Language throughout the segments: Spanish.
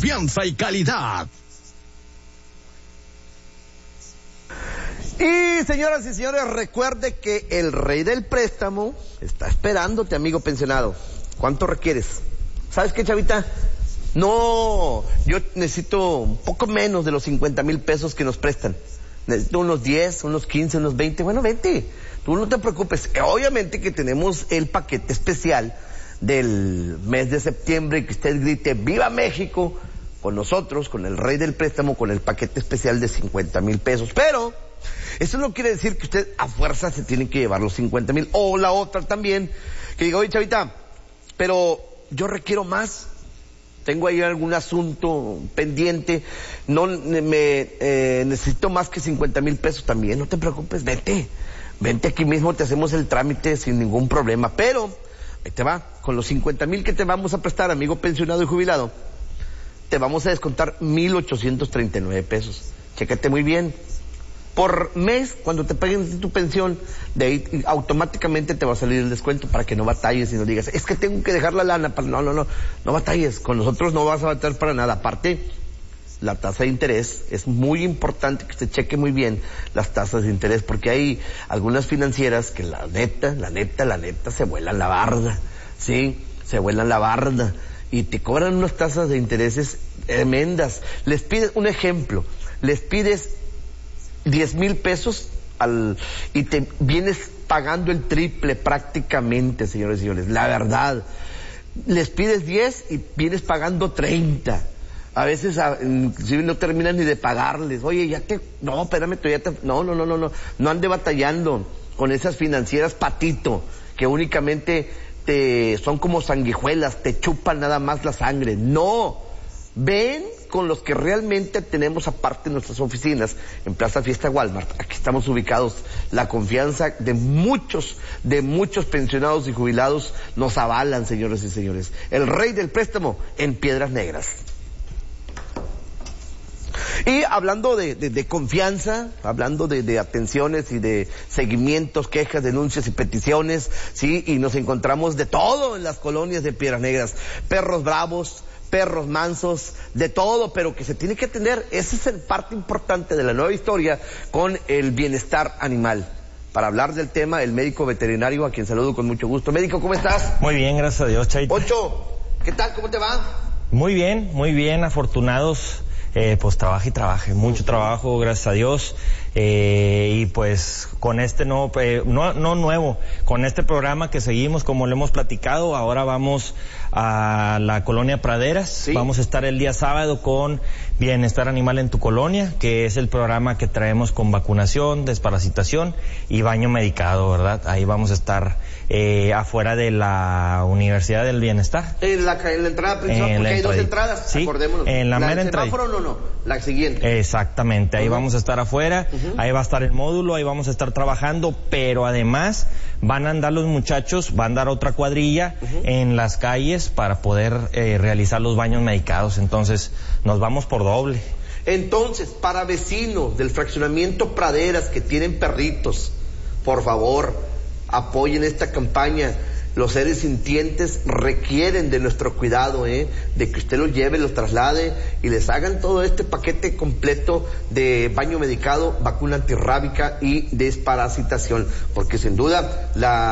confianza y calidad. Y señoras y señores, recuerde que el rey del préstamo está esperándote, amigo pensionado. ¿Cuánto requieres? ¿Sabes qué, chavita? No, yo necesito un poco menos de los 50,000 pesos que nos prestan. Necesito unos 10, unos 15, unos 20. Bueno, vete, tú no te preocupes. Obviamente que tenemos el paquete especial del mes de septiembre y que usted grite ¡Viva México! Con nosotros, con el rey del préstamo, con el paquete especial de 50,000 pesos. Pero eso no quiere decir que usted a fuerza se tiene que llevar los 50,000. O la otra también, que diga, oye, chavita, pero yo requiero más. Tengo ahí algún asunto pendiente, no necesito más que 50,000 pesos también, no te preocupes, vente aquí mismo, te hacemos el trámite sin ningún problema, pero ahí te va, con los 50,000 que te vamos a prestar, amigo pensionado y jubilado, te vamos a descontar 1,839 pesos, chécate muy bien. Por mes, cuando te paguen tu pensión, de ahí automáticamente te va a salir el descuento para que no batalles y no digas, es que tengo que dejar la lana. No batalles, con nosotros no vas a batallar para nada. Aparte, la tasa de interés, es muy importante que usted cheque muy bien las tasas de interés, porque hay algunas financieras que la neta, se vuelan la barda, ¿sí? Se vuelan la barda y te cobran unas tasas de intereses tremendas. Les pides, un ejemplo, les pides 10,000 pesos y te vienes pagando el triple prácticamente, señores y señores. La verdad, les pides 10 y vienes pagando 30. A veces, inclusive no terminas ni de pagarles. Oye, no, espérame, no ande batallando con esas financieras patito, que únicamente son como sanguijuelas, te chupan nada más la sangre. No, ven con los que realmente tenemos aparte nuestras oficinas en Plaza Fiesta Walmart. Aquí estamos ubicados. La confianza de muchos pensionados y jubilados nos avalan, señores y señores. El rey del préstamo en Piedras Negras. Y hablando de confianza, hablando de atenciones y de seguimientos, quejas, denuncias y peticiones, sí, y nos encontramos de todo en las colonias de Piedras Negras. Perros bravos, perros mansos, de todo, pero que se tiene que atender. Esa es parte importante de la nueva historia con el bienestar animal. Para hablar del tema, el médico veterinario, a quien saludo con mucho gusto. Médico, ¿cómo estás? Muy bien, gracias a Dios, Chaito. Poncho, ¿qué tal? ¿Cómo te va? Muy bien, afortunados. Pues trabaje, mucho trabajo, gracias a Dios, y pues con este con este programa que seguimos, como lo hemos platicado, ahora vamos a la colonia Praderas, ¿sí? Vamos a estar el día sábado con Bienestar Animal en tu Colonia, que es el programa que traemos con vacunación, desparasitación y baño medicado, ¿verdad? Ahí vamos a estar afuera de la Universidad del Bienestar. En la entrada principal, porque hay dos entradas, sí, acordémonos. En la mera entrada. No, la siguiente. Exactamente, ahí vamos a estar afuera, ahí va a estar el módulo, ahí vamos a estar trabajando, pero además van a andar los muchachos, va a andar otra cuadrilla en las calles para poder realizar los baños medicados, entonces nos vamos por doble. Entonces, para vecinos del fraccionamiento Praderas que tienen perritos, por favor, apoyen esta campaña. Los seres sintientes requieren de nuestro cuidado, de que usted los lleve, los traslade y les hagan todo este paquete completo de baño medicado, vacuna antirrábica y desparasitación, porque sin duda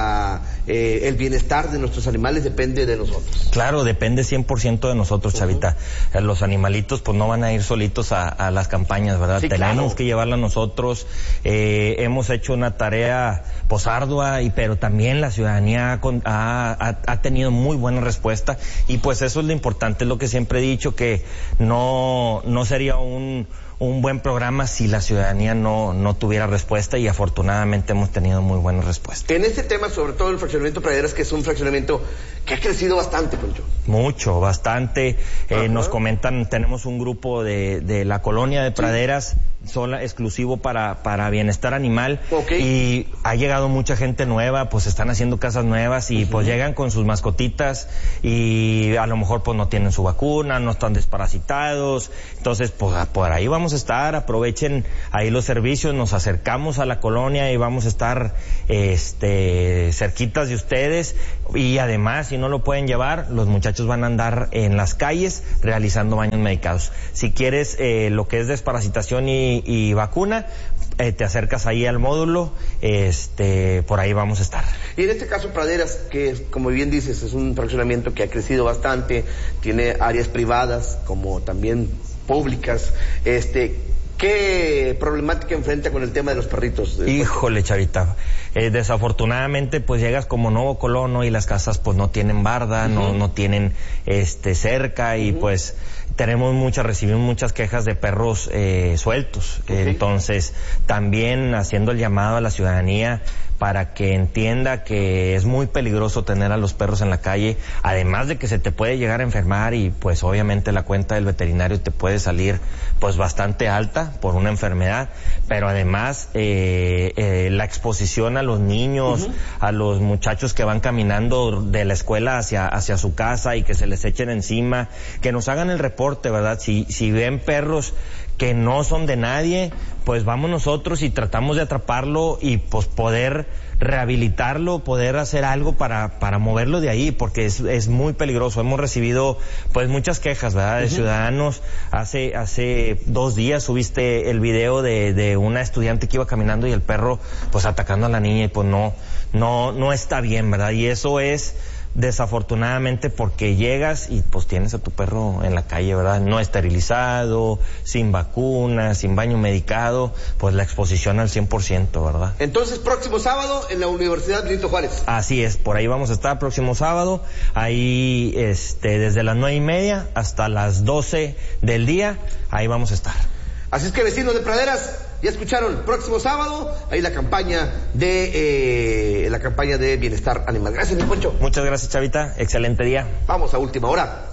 el bienestar de nuestros animales depende de nosotros. Claro, depende 100% de nosotros, Chavita. Los animalitos pues no van a ir solitos a las campañas, ¿verdad? Sí, tenemos que llevarla nosotros. Hemos hecho una tarea pues ardua, pero también la ciudadanía ha tenido muy buena respuesta, y pues eso es lo importante, es lo que siempre he dicho, que no sería un buen programa si la ciudadanía no tuviera respuesta, y afortunadamente hemos tenido muy buena respuesta. En este tema, sobre todo el fraccionamiento Praderas, que es un fraccionamiento que ha crecido bastante, Poncho. Mucho, bastante. Nos comentan, tenemos un grupo de la colonia de Praderas, exclusivo para bienestar animal, y ha llegado mucha gente nueva, pues están haciendo casas nuevas y pues llegan con sus mascotitas y a lo mejor pues no tienen su vacuna, no están desparasitados, entonces pues por ahí vamos vamos a estar, aprovechen ahí los servicios, nos acercamos a la colonia y vamos a estar cerquitas de ustedes, y además, si no lo pueden llevar, los muchachos van a andar en las calles realizando baños medicados. Si quieres lo que es desparasitación y vacuna, te acercas ahí al módulo, por ahí vamos a estar. Y en este caso Praderas, que como bien dices, es un fraccionamiento que ha crecido bastante, tiene áreas privadas como también públicas, ¿qué problemática enfrenta con el tema de los perritos? Híjole, Chavita, desafortunadamente pues llegas como nuevo colono y las casas pues no tienen barda, no tienen cerca, y pues recibimos muchas quejas de perros sueltos. Entonces también haciendo el llamado a la ciudadanía para que entienda que es muy peligroso tener a los perros en la calle, además de que se te puede llegar a enfermar, y pues obviamente la cuenta del veterinario te puede salir pues bastante alta por una enfermedad, pero además la exposición a los niños, a los muchachos que van caminando de la escuela hacia su casa y que se les echen encima, que nos hagan el reporte, ¿verdad? Si ven perros que no son de nadie, pues vamos nosotros y tratamos de atraparlo y pues poder rehabilitarlo, poder hacer algo para moverlo de ahí, porque es muy peligroso. Hemos recibido pues muchas quejas, ¿verdad?, de ciudadanos. Hace 2 días subiste el video de una estudiante que iba caminando y el perro pues atacando a la niña, y pues no está bien, ¿verdad? Y eso es desafortunadamente porque llegas y pues tienes a tu perro en la calle, ¿verdad? No esterilizado, sin vacunas, sin baño medicado, pues la exposición al 100%, ¿verdad? Entonces, próximo sábado en la Universidad Benito Juárez. Así es, por ahí vamos a estar próximo sábado, ahí desde las 9:30 hasta las 12 del día, ahí vamos a estar. Así es que, vecinos de Praderas, ya escucharon, próximo sábado, ahí la campaña de bienestar animal. Gracias, mi Poncho. Muchas gracias, Chavita, excelente día. Vamos a última hora.